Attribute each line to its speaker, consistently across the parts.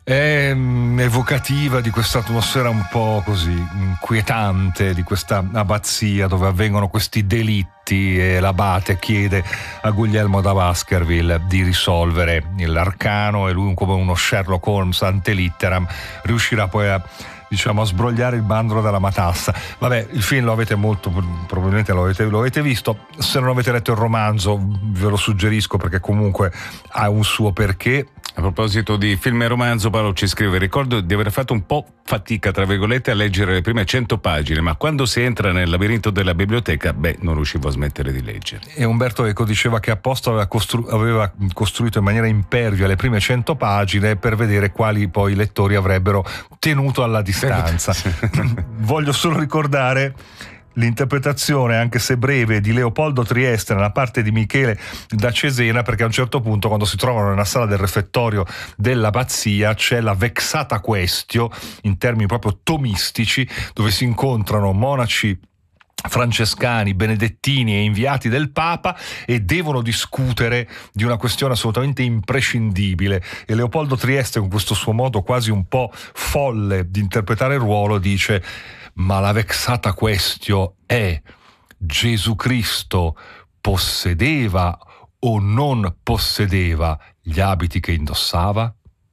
Speaker 1: è evocativa di questa atmosfera un po' così inquietante di questa abbazia dove avvengono questi delitti, e l'abate chiede a Guglielmo da Baskerville di risolvere l'arcano, e lui, come uno Sherlock Holmes ante litteram, riuscirà poi a sbrogliare il bandolo della matassa. Vabbè, il film lo avete probabilmente lo avete visto. Se non avete letto il romanzo ve lo suggerisco, perché comunque ha un suo perché.
Speaker 2: A proposito di film e romanzo, Paolo ci scrive: ricordo di aver fatto un po' fatica, tra virgolette, a leggere le prime 100 pagine, ma quando si entra nel labirinto della biblioteca, non riuscivo a smettere di leggere.
Speaker 1: E Umberto Eco diceva che apposta aveva costruito in maniera impervia le prime 100 pagine per vedere quali poi i lettori avrebbero tenuto alla distanza. Voglio solo ricordare l'interpretazione, anche se breve, di Leopoldo Trieste nella parte di Michele da Cesena, perché a un certo punto, quando si trovano nella sala del refettorio dell'abbazia, c'è la vexata questio, in termini proprio tomistici, dove si incontrano monaci francescani, benedettini e inviati del Papa, e devono discutere di una questione assolutamente imprescindibile, e Leopoldo Trieste, con questo suo modo quasi un po' folle di interpretare il ruolo, dice: ma la vexata questio è: Gesù Cristo possedeva o non possedeva gli abiti che indossava?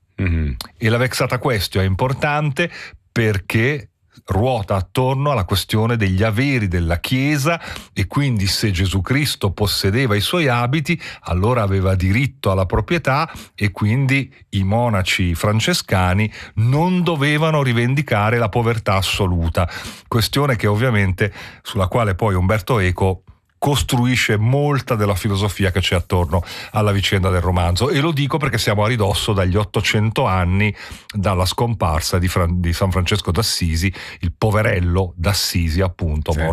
Speaker 1: E la vexata questio è importante perché ruota attorno alla questione degli averi della Chiesa, e quindi se Gesù Cristo possedeva i suoi abiti, allora aveva diritto alla proprietà, e quindi i monaci francescani non dovevano rivendicare la povertà assoluta, questione che ovviamente sulla quale poi Umberto Eco costruisce molta della filosofia che c'è attorno alla vicenda del romanzo. E lo dico perché siamo a ridosso dagli 800 anni dalla scomparsa di San Francesco d'Assisi, il poverello d'Assisi, appunto,
Speaker 2: sì,